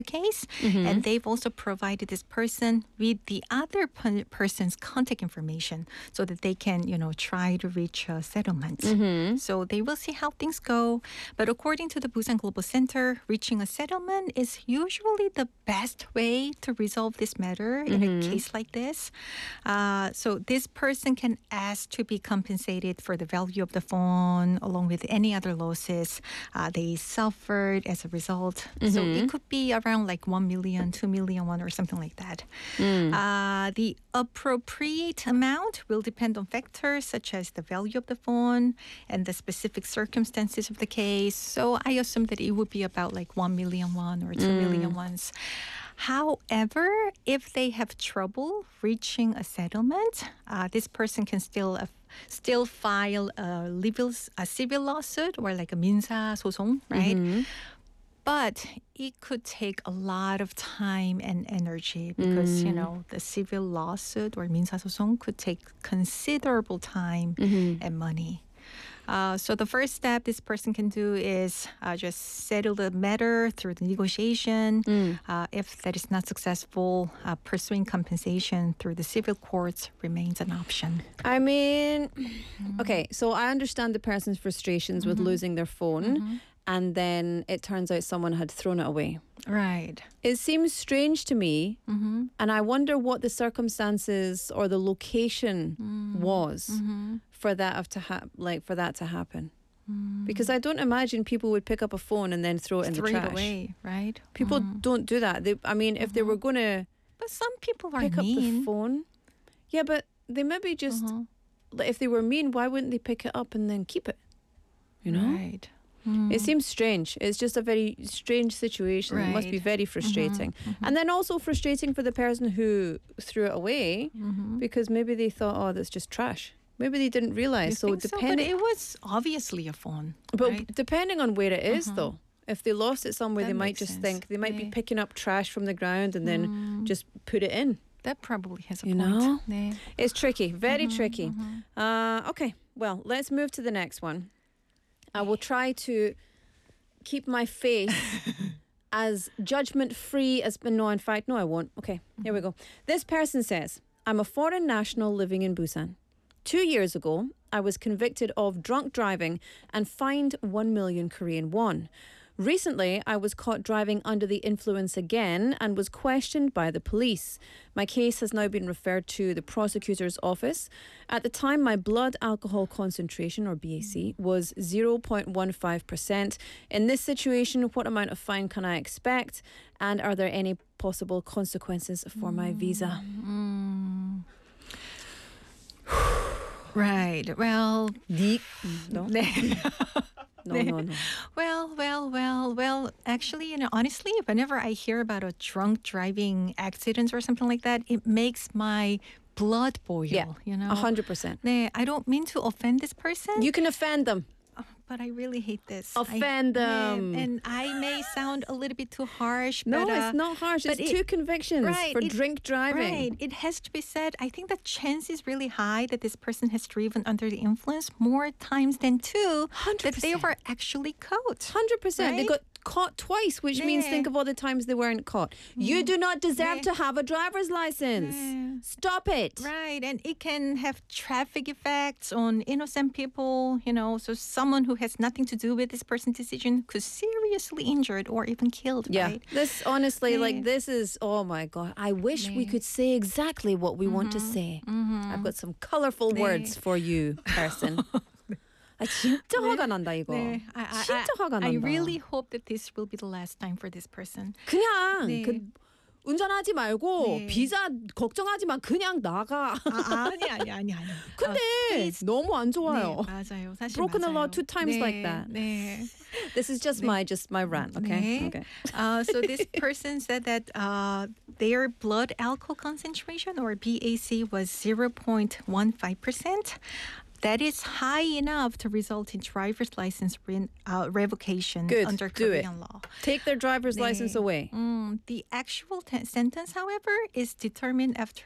case, and they've also provided this person with the other person's contact information so that they can, try to reach a settlement. So they will see how things go. But according to the Busan Global Center, reaching a settlement is usually the best way to resolve this matter in a case like this. So this person can ask to be compensated for the value of the phone along with any other losses they suffered as a result. So it could be around like 1 million, 2 million won or something like that. The appropriate amount will depend on factors such as the value of the phone and the specific circumstances of the case. So I assume that it would be about like 1 million won or 2 million wons. However, if they have trouble reaching a settlement, this person can still file a civil lawsuit or like a 민사 소송, right? But it could take a lot of time and energy because, the civil lawsuit or 민사 소송 could take considerable time and money. So the first step this person can do is just settle the matter through the negotiation. If that is not successful, pursuing compensation through the civil courts remains an option. I mean, okay, so I understand the person's frustrations with losing their phone. And then it turns out someone had thrown it away. Right. It seems strange to me, and I wonder what the circumstances or the location was for that to happen. Because I don't imagine people would pick up a phone and then throw it in the trash. Throw it away, right? People don't do that. If they were going to but some people are pick mean. up the phone, yeah, but they maybe just if they were mean, why wouldn't they pick it up and then keep it? You know, right. It seems strange. It's just a very strange situation. Right. It must be very frustrating. And then also frustrating for the person who threw it away because maybe they thought, oh, that's just trash. Maybe they didn't realize. So but it was obviously a phone. But right? depending on where it is, though, if they lost it somewhere, That they might makes just sense. think they might be 네. picking up trash from the ground and then just put it in. That probably has a You point. know? 네. It's tricky, very tricky. Okay, well, let's move to the next one. I will try to keep my face as judgment-free as... No, in fact, no, I won't. Okay, here we go. This person says, I'm a foreign national living in Busan. 2 years ago, I was convicted of drunk driving and fined 1 million Korean won. Recently, I was caught driving under the influence again and was questioned by the police. My case has now been referred to the prosecutor's office. At the time, my blood alcohol concentration, or BAC, was 0.15%. In this situation, what amount of fine can I expect? And are there any possible consequences for my visa? Right. Well, No? 네. No. Well. Actually, honestly, whenever I hear about a drunk driving accident or something like that, it makes my blood boil. Yeah, 100%. 네, I don't mean to offend this person. You can offend them. But I really hate this. Offend them. And I may sound a little bit too harsh. No, but, it's not harsh. It's but 2 convictions for drink driving. Right. It has to be said. I think the chance is really high that this person has driven under the influence more times than 2 that they 100%. were actually caught. 100%. They Right? got caught twice, which means 네. think of all the times they weren't caught. You do not deserve 네. to have a driver's license. 네. Stop it. Right, and it can have traffic effects on innocent people, so someone who has nothing to do with this person's decision could seriously injured or even killed, Yeah, right? this honestly, 네. this is, oh my God. I wish we 네. could say exactly what we want to say. I've got some colorful 네. words for you, person. 진짜 화가 난다, 이거. 네, 진짜 화가 난다. I really hope that this will be the last time for this person. 그냥 네. 운전하지 말고 네. 비자 걱정하지 마. 그냥 나가. 아니. 근데 please. 너무 안 좋아요. 네, 맞아요. 사실 Broken the law 맞아요. 2 times 네, like that. 네. This is just my rant, okay? 네. Okay. So this person said that their blood alcohol concentration or BAC was 0.15%. That is high enough to result in driver's license revocation Good, under do it. Korean law. Take their driver's 네. license away. The actual sentence, however, is determined after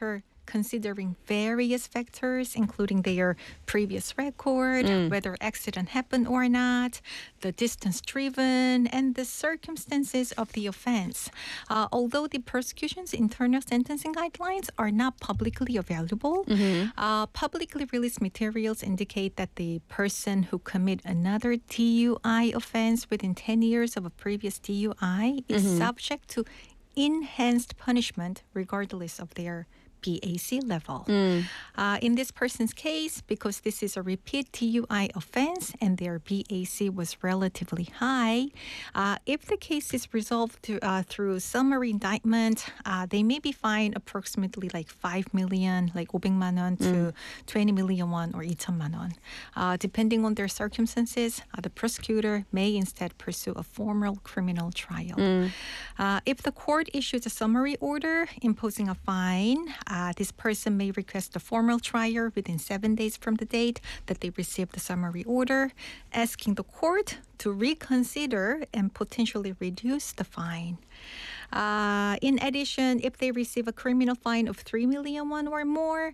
considering various factors, including their previous record, whether accident happened or not, the distance driven, and the circumstances of the offense. Although the prosecution's internal sentencing guidelines are not publicly available, publicly released materials indicate that the person who commit another DUI offense within 10 years of a previous DUI is subject to enhanced punishment regardless of their BAC level. In this person's case, because this is a repeat DUI offense and their BAC was relatively high, if the case is resolved through summary indictment, they may be fined approximately like 5 million, like 500만 원 to 20 million won or 2천만 원. Depending on their circumstances, the prosecutor may instead pursue a formal criminal trial. If the court issues a summary order imposing a fine, this person may request a formal trial within 7 days from the date that they received the summary order, asking the court to reconsider and potentially reduce the fine. In addition, if they receive a criminal fine of 3 million won or more,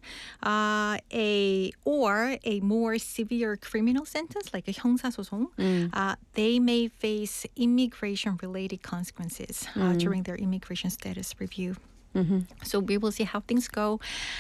a more severe criminal sentence like a 형사소송, they may face immigration-related consequences during their immigration status review. So we will see how things go.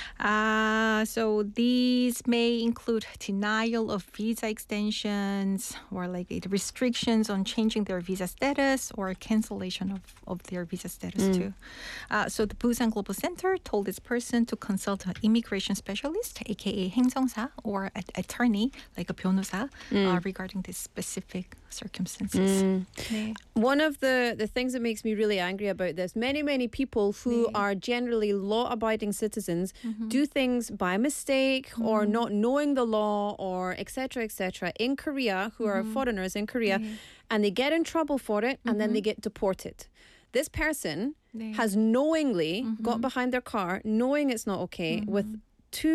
So these may include denial of visa extensions or like restrictions on changing their visa status or cancellation of their visa status too. So the Busan Global Center told this person to consult an immigration specialist, aka 행정사, or an attorney, like a 변호사, regarding these specific circumstances. 네. One of the things that makes me really angry about this, many people who are generally law-abiding citizens do things by mistake or not knowing the law or etc. in Korea, who are foreigners in Korea, and they get in trouble for it and then they get deported. This person has knowingly got behind their car, knowing it's not okay, with two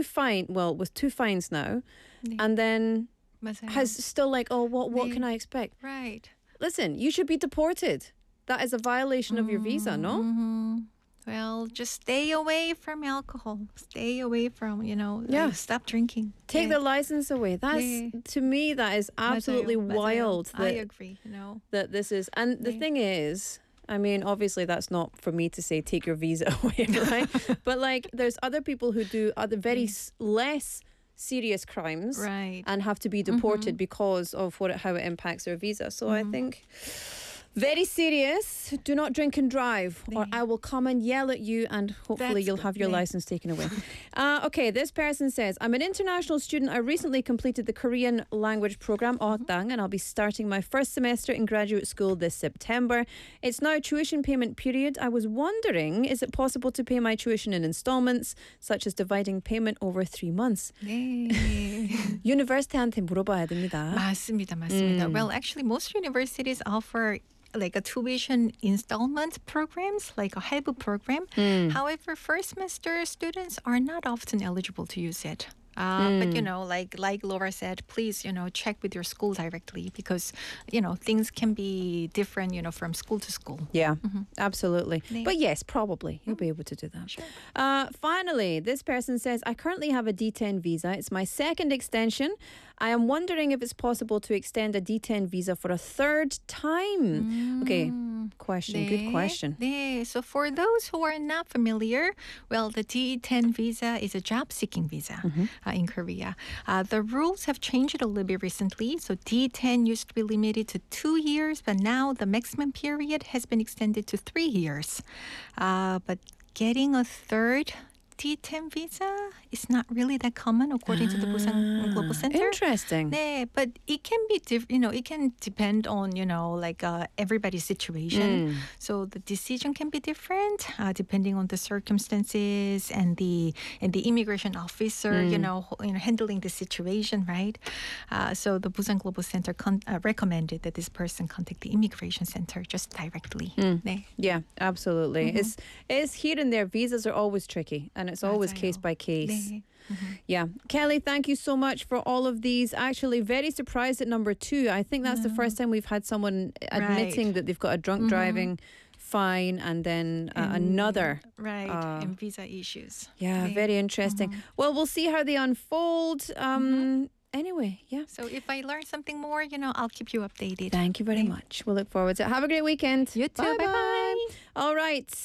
fines now, and then has still like, oh, what can I expect? Right. Listen, you should be deported. That is a violation of your visa, no? Well, just stay away from alcohol. Stay away from, stop drinking. Take the license away. To me, that is absolutely wild. I agree, that this is. And the thing is, I mean, obviously that's not for me to say take your visa away, right? But like, there's other people who do other very less serious crimes, right, and have to be deported because of how it impacts their visa. So I think very serious. Do not drink and drive, or I will come and yell at you, and hopefully you'll have your license taken away. Okay, this person says, I'm an international student. I recently completed the Korean language program, Ohatdang, and I'll be starting my first semester in graduate school this September. It's now tuition payment period. I was wondering, is it possible to pay my tuition in installments, such as dividing payment over 3 months? 네. University한테 물어봐야 됩니다. 맞습니다. Well, actually, most universities offer like a tuition installment programs, like a 할부 program. However, first semester students are not often eligible to use it. But, like Laura said, please, check with your school directly because, things can be different, from school to school. Yeah, absolutely. 네. But yes, probably you'll be able to do that. Sure. Finally, this person says, I currently have a D10 visa. It's my second extension. I am wondering if it's possible to extend a D10 visa for a third time. Okay, question. 네. Good question. 네. So for those who are not familiar, well, the D10 visa is a job-seeking visa in Korea. The rules have changed a little bit recently. So D10 used to be limited to 2 years, but now the maximum period has been extended to 3 years. But getting a third D10 visa is not really that common according to the Busan Global Center. Interesting. 네, but it can be it can depend on, everybody's situation. So the decision can be different depending on the circumstances and the immigration officer, handling the situation, right? So the Busan Global Center recommended that this person contact the immigration center just directly. 네. Yeah, absolutely. It's here and there. Visas are always tricky, and it's always 맞아요. case by case. 네. Yeah. Kelly, thank you so much for all of these. Actually, very surprised at number 2. I think that's the first time we've had someone admitting that they've got a drunk driving fine, and then another. Right, and visa issues. Yeah, Okay. very interesting. Well, we'll see how they unfold. Anyway, yeah. So if I learn something more, I'll keep you updated. Thank you very much. We'll look forward to it. Have a great weekend. You too. Bye-bye. All right.